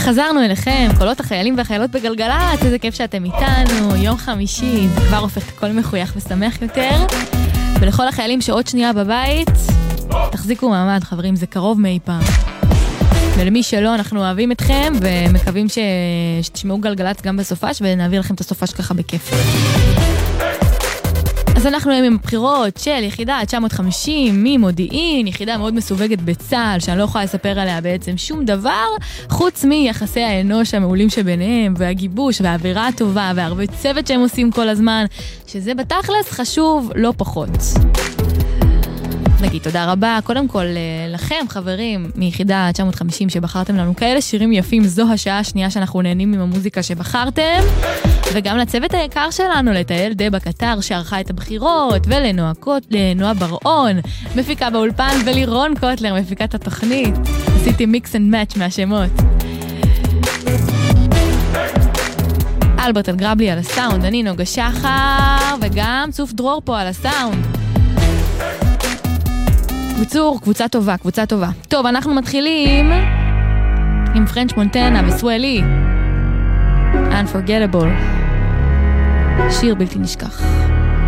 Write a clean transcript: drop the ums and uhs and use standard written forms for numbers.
חזרנו אליכם, קולות החיילים והחיילות בגלגלת, איזה כיף שאתם איתנו, יום חמישי, זה כבר הופך הכל מחוייך ושמח יותר, ולכל החיילים שעוד שנייה בבית, תחזיקו מעמד חברים, זה קרוב מאי פעם. ולמי שלא, אנחנו אוהבים אתכם, ומקווים שתשמעו גלגלת גם בסופש, ונעביר לכם את הסופש ככה בכיף. אז אנחנו עם הבחירות של יחידה 950 ממודיעין, יחידה מאוד מסווגת בצה"ל, שאני לא יכולה לספר עליה בעצם שום דבר, חוץ מיחסי האנוש המעולים שביניהם, והגיבוש, והאווירה הטובה, והרבה צוות שהם עושים כל הזמן, שזה בתכלס חשוב לא פחות. נגיד תודה רבה, קודם כל לכם חברים מיחידה 950 שבחרתם לנו כאלה שירים יפים, זו השעה השנייה שאנחנו נהנים עם המוזיקה שבחרתם, וגם לצוות היקר שלנו, לטייל דבה קטר שערכה את הבחירות, ולנועה ברעון, מפיקה באולפן, ולירון קוטלר, מפיקת התוכנית. עשיתי מיקס אנד מאץ' מהשמות. אלברט אלגרבלי על הסאונד, אני נוגה שחר, וגם צוף דרור פה על הסאונד. קבוצה טובה, קבוצה טובה. טוב, אנחנו מתחילים עם פרנץ' מונטנה וסואלי. Unforgettable. שיר בלתי נשכח.